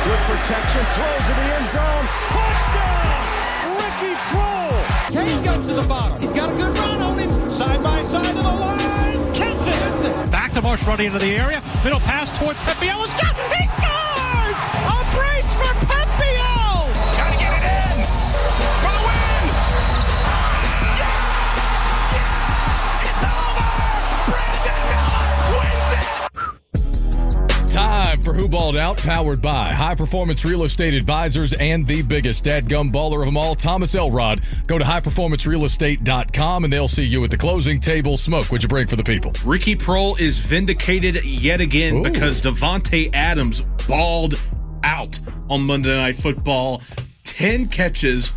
with protection, throws in the end zone. Touchdown! Ricky Proehl! Kane got to the bottom. He's got a good run on him. Side by side to the line. Kents it. Back to Marsh running into the area. Middle pass toward Pepiel. And shot! He scores! A brace for Pepiel! Got to get it in for the win! Yes! It's over! Brandon Miller wins it! Time for Who Balled Out, powered by High Performance Real Estate Advisors and the biggest dadgum baller of them all, Thomas Elrod. Go to highperformancerealestate.com and they'll see you at the closing table. Smoke, what'd you bring for the people? Ricky Proehl is vindicated yet again because Davante Adams balled out on Monday Night Football. 10 catches,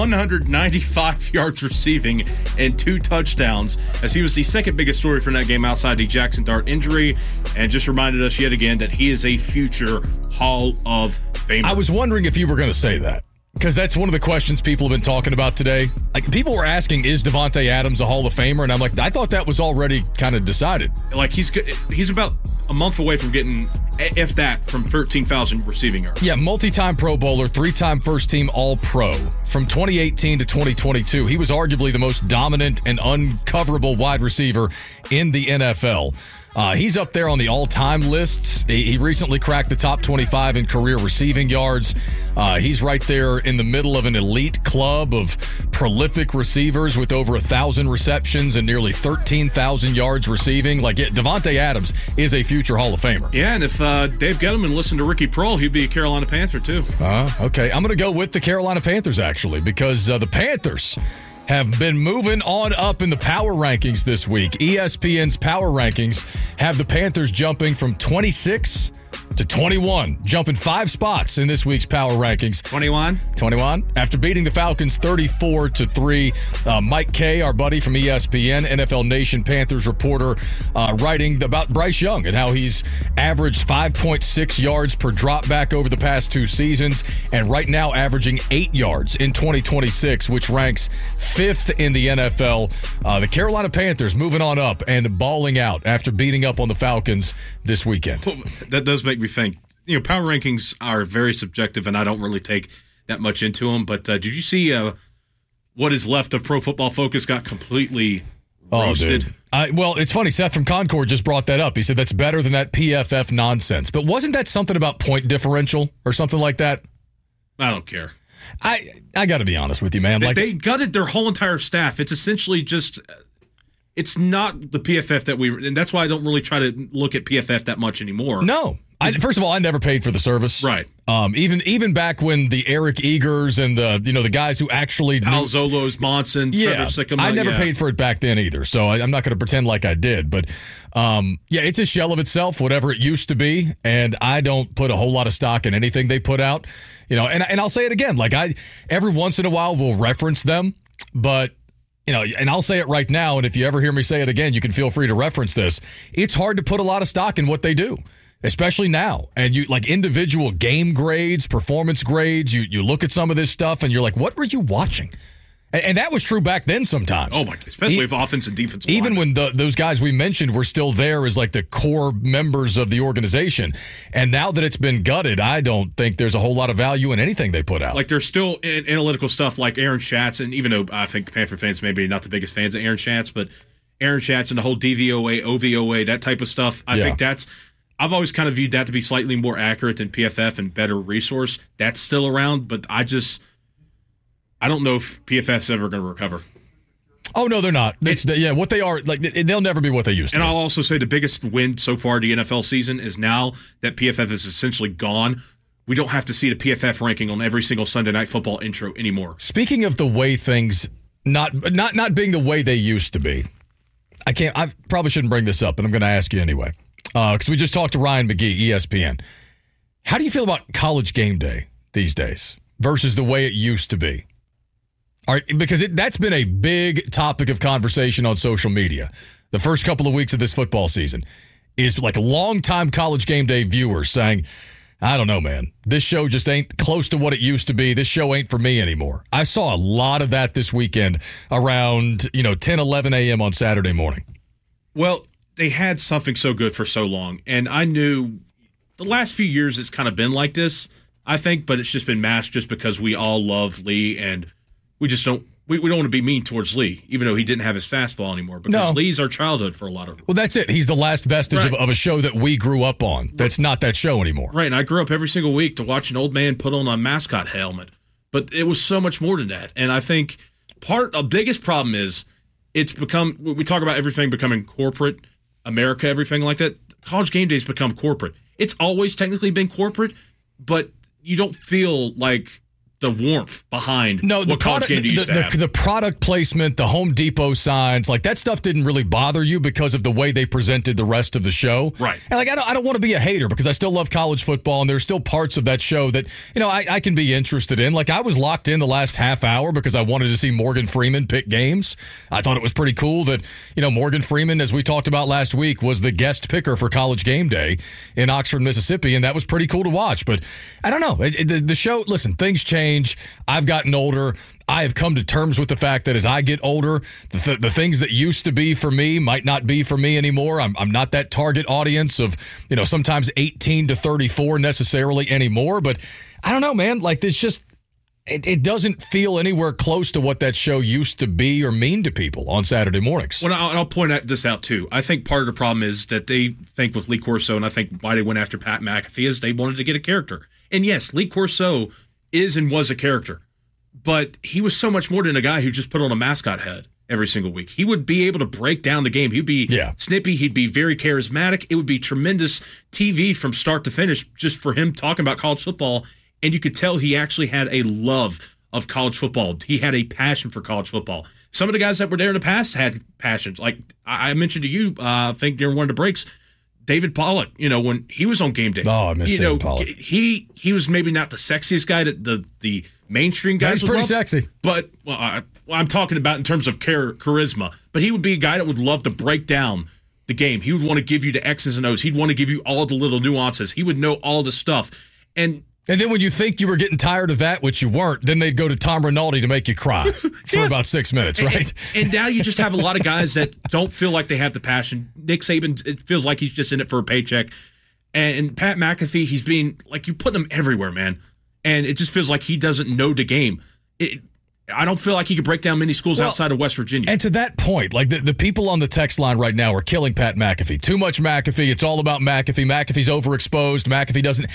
195 yards receiving, and 2 touchdowns, as he was the second biggest story from that game outside the Jackson Dart injury, and just reminded us yet again that he is a future Hall of Famer. I was wondering if you were going to say that, because that's one of the questions people have been talking about today. Like, people were asking, is Davante Adams a Hall of Famer? And I'm like, I thought that was already kind of decided. Like, he's about a month away from getting, if that, from 13,000 receiving yards. Yeah, multi-time Pro Bowler, 3-time first-team All-Pro. From 2018 to 2022, he was arguably the most dominant and uncoverable wide receiver in the NFL. He's up there on the all-time lists. He recently cracked the top 25 in career receiving yards. He's right there in the middle of an elite club of prolific receivers with over 1,000 receptions and nearly 13,000 yards receiving. Like, Davante Adams is a future Hall of Famer. Yeah, and if Dave Gettleman listened to Ricky Proehl, he'd be a Carolina Panther too. Okay, I'm going to go with the Carolina Panthers, actually, because the Panthers have been moving on up in the power rankings this week. ESPN's power rankings have the Panthers jumping from 26 to 21, jumping 5 spots in this week's power rankings. 21. After beating the Falcons 34-3. Mike Kay, our buddy from ESPN, NFL Nation Panthers reporter, writing about Bryce Young and how he's averaged 5.6 yards per drop back over the past 2 seasons, and right now averaging 8 yards in 2026, which ranks 5th in the NFL. The Carolina Panthers moving on up and balling out after beating up on the Falcons this weekend. Well, that does make me think, power rankings are very subjective, and I don't really take that much into them. But did you see what is left of Pro Football Focus got completely roasted? Well, it's funny. Seth from Concord just brought that up. He said that's better than that PFF nonsense. But wasn't that something about point differential or something like that? I don't care. I got to be honest with you, man. They gutted their whole entire staff. It's essentially just... It's not the PFF and that's why I don't really try to look at PFF that much anymore. No. First of all, I never paid for the service. Right. Even back when the Eric Egers and the guys who actually Al Zolos, Monson, Trevor Sikkema. I never paid for it back then either, so I'm not going to pretend like I did. But it's a shell of itself, whatever it used to be, and I don't put a whole lot of stock in anything they put out. And I'll say it again, like every once in a while will reference them, but. And I'll say it right now, and if you ever hear me say it again, you can feel free to reference this. It's hard to put a lot of stock in what they do, especially now. And you like individual game grades, performance grades, you look at some of this stuff and you're like, what were you watching? And that was true back then sometimes. Oh, my God. Especially if offense and defense. Even when those guys we mentioned were still there as like the core members of the organization. And now that it's been gutted, I don't think there's a whole lot of value in anything they put out. Like there's still analytical stuff like Aaron Schatz, and even though I think Panther fans maybe not the biggest fans of Aaron Schatz, but Aaron Schatz and the whole DVOA, OVOA, that type of stuff, I think I've always kind of viewed that to be slightly more accurate than PFF and better resource. That's still around, but I don't know if PFF's ever going to recover. Oh, no, they're not. What they are, like, they'll never be what they used to. And I'll also say the biggest win so far the NFL season is now that PFF is essentially gone. We don't have to see the PFF ranking on every single Sunday Night Football intro anymore. Speaking of the way things not being the way they used to be, I probably shouldn't bring this up, but I'm going to ask you anyway. Because we just talked to Ryan McGee, ESPN. How do you feel about College Game Day these days versus the way it used to be? All right, because that's been a big topic of conversation on social media. The first couple of weeks of this football season is like longtime College Game Day viewers saying, I don't know, man. This show just ain't close to what it used to be. This show ain't for me anymore. I saw a lot of that this weekend around 10, 11 a.m. on Saturday morning. Well, they had something so good for so long, and I knew the last few years it's kind of been like this. I think, but it's just been masked just because we all love Lee, and we just don't. We don't want to be mean towards Lee, even though he didn't have his fastball anymore, because Lee's our childhood for a lot of them. Well, that's it. He's the last vestige of a show that we grew up on. That's not that show anymore. Right, and I grew up every single week to watch an old man put on a mascot helmet. But it was so much more than that. And I think the biggest problem is it's become, we talk about everything becoming corporate, America, everything like that. College Game Day's become corporate. It's always technically been corporate, but you don't feel like the warmth behind what College Game Day used to have. The product placement, the Home Depot signs, like that stuff didn't really bother you because of the way they presented the rest of the show. Right. And like I don't want to be a hater because I still love college football and there's still parts of that show that, I can be interested in. Like I was locked in the last half hour because I wanted to see Morgan Freeman pick games. I thought it was pretty cool that, Morgan Freeman, as we talked about last week, was the guest picker for College Game Day in Oxford, Mississippi, and that was pretty cool to watch. But I don't know. The show, listen, things change. I've gotten older. I have come to terms with the fact that as I get older, the things that used to be for me might not be for me anymore. I'm not that target audience of, sometimes 18 to 34 necessarily anymore. But I don't know, man. Like this just, it doesn't feel anywhere close to what that show used to be or mean to people on Saturday mornings. Well, I'll point this out too. I think part of the problem is that they think with Lee Corso, and I think why they went after Pat McAfee is they wanted to get a character. And yes, Lee Corso is and was a character, but he was so much more than a guy who just put on a mascot head every single week. He would be able to break down the game. He'd be snippy. He'd be very charismatic. It would be tremendous TV from start to finish just for him talking about college football, and you could tell he actually had a love of college football. He had a passion for college football. Some of the guys that were there in the past had passions. Like I mentioned to you, I think during one of the breaks, David Pollock, when he was on Game Day. Oh, I miss David Pollock. He was maybe not the sexiest guy that the mainstream guys would love. He's pretty sexy. But I'm talking about in terms of charisma. But he would be a guy that would love to break down the game. He would want to give you the X's and O's. He'd want to give you all the little nuances. He would know all the stuff. And then when you think you were getting tired of that, which you weren't, then they'd go to Tom Rinaldi to make you cry for about 6 minutes, right? And now you just have a lot of guys that don't feel like they have the passion. Nick Saban, it feels like he's just in it for a paycheck. And Pat McAfee, he's being, like, you put him everywhere, man. And it just feels like he doesn't know the game. I don't feel like he could break down many schools outside of West Virginia. And to that point, like the people on the text line right now are killing Pat McAfee. Too much McAfee. It's all about McAfee. McAfee's overexposed. McAfee doesn't...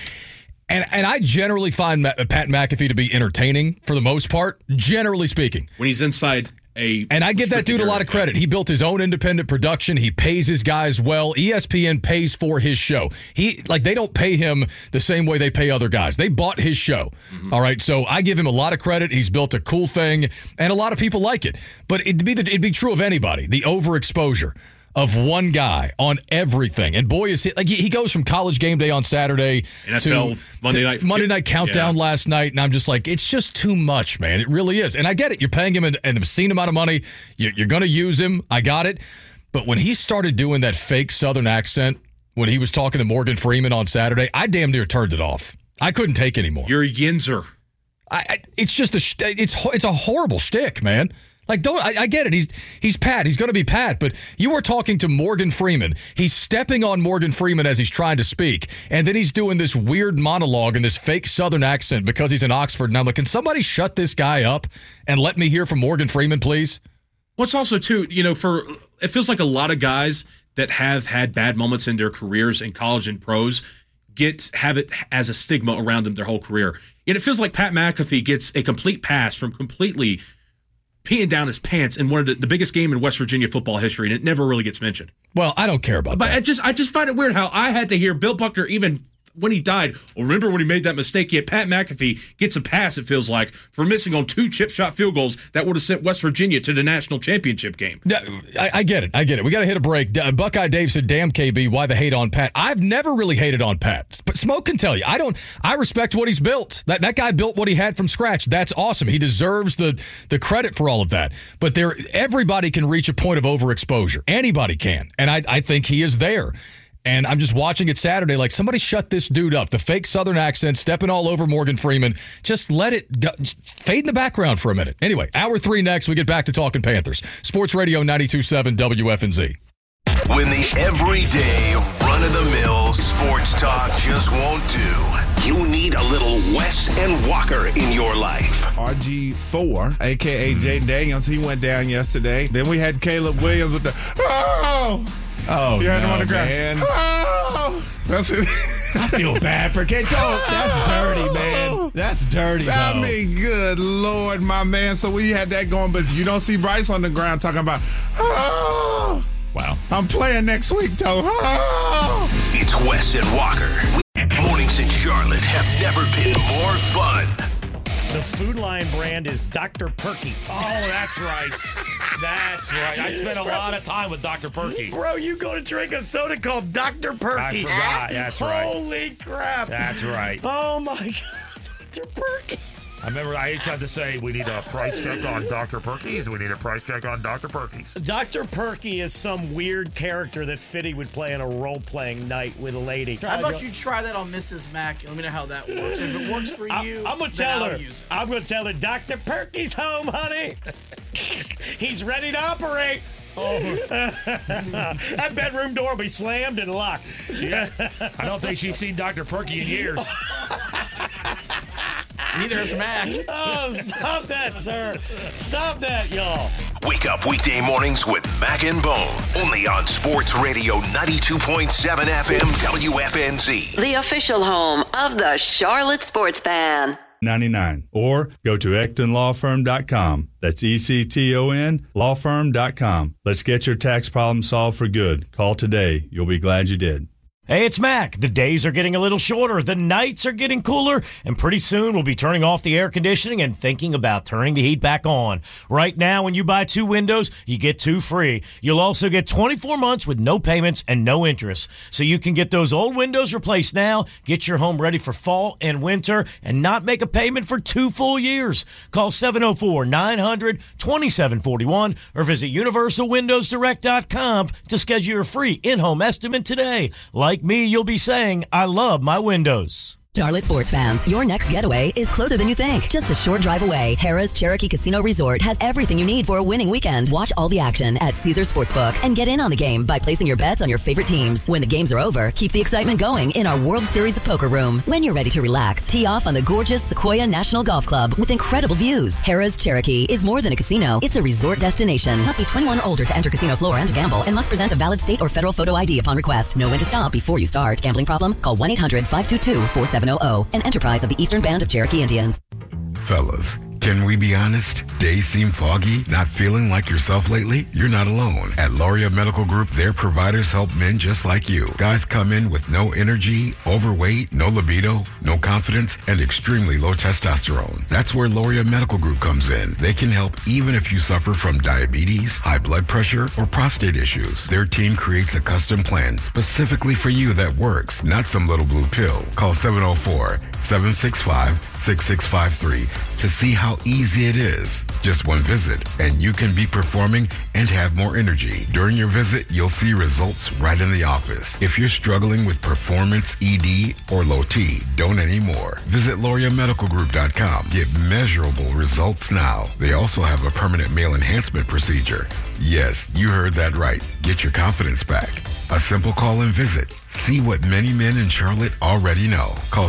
And I generally find Pat McAfee to be entertaining for the most part, generally speaking. When he's inside and I give that dude a lot of credit. He built his own independent production. He pays his guys well. ESPN pays for his show. They don't pay him the same way they pay other guys. They bought his show. Mm-hmm. All right, so I give him a lot of credit. He's built a cool thing, and a lot of people like it. But it'd be true of anybody. The overexposure of one guy on everything. And boy, is he goes from College Game Day on Saturday NFL, to Monday Night Countdown last night, and I'm just like, it's just too much, man. It really is. And I get it. You're paying him an obscene amount of money. You're going to use him. I got it. But when he started doing that fake Southern accent, when he was talking to Morgan Freeman on Saturday, I damn near turned it off. I couldn't take anymore. You're a yinzer. It's just it's a horrible shtick, man. Like, I get it. He's Pat. He's going to be Pat. But you were talking to Morgan Freeman. He's stepping on Morgan Freeman as he's trying to speak. And then he's doing this weird monologue in this fake Southern accent because he's in Oxford. And I'm like, can somebody shut this guy up and let me hear from Morgan Freeman, please? Well, it's also, too, it feels like a lot of guys that have had bad moments in their careers in college and pros have it as a stigma around them their whole career. And it feels like Pat McAfee gets a complete pass from completely peeing down his pants in one of the biggest game in West Virginia football history, and it never really gets mentioned. Well, I don't care about that. But I just find it weird how I had to hear Bill Buckner even when he died. Well, remember when he made that mistake? Yet Pat McAfee gets a pass, it feels like, for missing on 2 chip shot field goals that would have sent West Virginia to the national championship game. I get it. We got to hit a break. Buckeye Dave said, damn, KB, why the hate on Pat? I've never really hated on Pat. But Smoke can tell you, I respect what he's built. That guy built what he had from scratch. That's awesome. He deserves the credit for all of that. But everybody can reach a point of overexposure. Anybody can. And I think he is there. And I'm just watching it Saturday like, somebody shut this dude up. The fake Southern accent, stepping all over Morgan Freeman. Just let it go, fade in the background for a minute. Anyway, hour 3 next. We get back to talking Panthers. Sports Radio 92.7 WFNZ. When the everyday run-of-the-mill sports talk just won't do, You need a little Wes and Walker in your life. RG4, a.k.a. Jay Daniels, he went down yesterday. Then we had Caleb Williams with the, Oh, you heard him on the ground. man. That's it. I feel bad for Kate. That's dirty, man. That's dirty, though. I mean, good Lord, my man. So we had that going, but you don't see Bryce on the ground talking about, Wow. I'm playing next week, though. It's Wes and Walker. Mornings in Charlotte have never been more fun. The Food Lion brand is Dr. Perky. Oh, that's right. That's right. I spent a lot of time with Dr. Perky. Bro, you go to drink a soda called Dr. Perky. I forgot. That's right. Holy crap. That's right. Oh, my God. Dr. Perky. I remember I used to have to say, we need a price check on Dr. Perky's. We need a price check on Dr. Perky's. Dr. Perky is some weird character that Fitty would play in a role-playing night with a lady. How about you try that on Mrs. Mack? Let me know how that works. If it works for you, I'm going to tell her. I'm going to tell her, Dr. Perky's home, honey. He's ready to operate. Oh. That bedroom door will be slammed and locked. Yeah. I don't think she's seen Dr. Perky in years. Neither has Mac. Oh, stop that, sir. Stop that, y'all. Wake up weekday mornings with Mac and Bone. Only on Sports Radio 92.7 FM WFNZ. The official home of the Charlotte Sports Fan. 99 or go to EctonLawFirm.com. That's ECTON lawfirm.com. Let's get your tax problem solved for good. Call today. You'll be glad you did. Hey, it's Mac. The days are getting a little shorter. The nights are getting cooler. And pretty soon we'll be turning off the air conditioning and thinking about turning the heat back on. Right now, when you buy 2 windows, you get 2 free. You'll also get 24 months with no payments and no interest. So you can get those old windows replaced now, get your home ready for fall and winter, and not make a payment for 2 full years. Call 704-900-2741 or visit UniversalWindowsDirect.com to schedule your free in-home estimate today. Like me, you'll be saying, I love my windows. Charlotte sports fans, your next getaway is closer than you think. Just a short drive away, Harrah's Cherokee Casino Resort has everything you need for a winning weekend. Watch all the action at Caesars Sportsbook and get in on the game by placing your bets on your favorite teams. When the games are over, keep the excitement going in our World Series of Poker room. When you're ready to relax, tee off on the gorgeous Sequoia National Golf Club with incredible views. Harrah's Cherokee is more than a casino. It's a resort destination. Must be 21 or older to enter casino floor and to gamble, and must present a valid state or federal photo ID upon request. Know when to stop before you start. Gambling problem? Call 1-800-522-4700. An enterprise of the Eastern Band of Cherokee Indians. Fellas, can we be honest? Days seem foggy? Not feeling like yourself lately? You're not alone. At Lauria Medical Group, their providers help men just like you. Guys come in with no energy, overweight, no libido, no confidence, and extremely low testosterone. That's where Lauria Medical Group comes in. They can help even if you suffer from diabetes, high blood pressure, or prostate issues. Their team creates a custom plan specifically for you that works, not some little blue pill. Call 704-765-6653 to see how easy it is. Just one visit, and you can be performing and have more energy. During your visit, you'll see results right in the office. If you're struggling with performance, ED, or low T, don't anymore. Visit LauriaMedicalGroup.com. Get measurable results now. They also have a permanent male enhancement procedure. Yes, you heard that right. Get your confidence back. A simple call and visit. See what many men in Charlotte already know. Call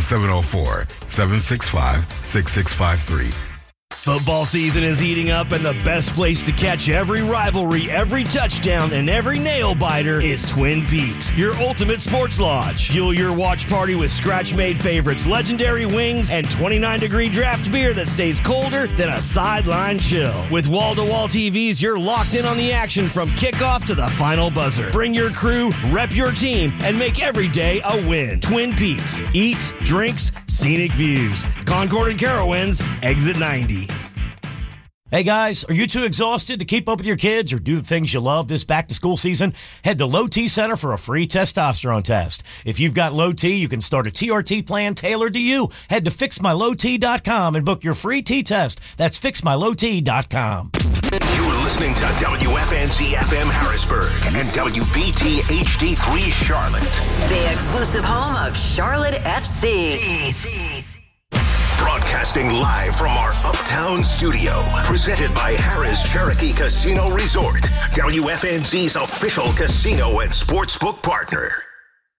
704-765-6653. Football season is heating up, and the best place to catch every rivalry, every touchdown, and every nail-biter is Twin Peaks, your ultimate sports lodge. Fuel your watch party with scratch-made favorites, legendary wings, and 29-degree draft beer that stays colder than a sideline chill. With wall-to-wall TVs, you're locked in on the action from kickoff to the final buzzer. Bring your crew, rep your team, and make every day a win. Twin Peaks. Eats, drinks, scenic views. Concord and Carowinds, exit 90. Hey guys, are you too exhausted to keep up with your kids or do the things you love this back-to-school season? Head to Low T Center for a free testosterone test. If you've got low T, you can start a TRT plan tailored to you. Head to FixMyLowT.com and book your free T test. That's FixMyLowT.com. You're listening to WFNZ FM Harrisburg and WBT HD3 Charlotte. The exclusive home of Charlotte FC. Broadcasting live from our Uptown studio. Presented by Harrah's Cherokee Casino Resort. WFNZ's official casino and sportsbook partner.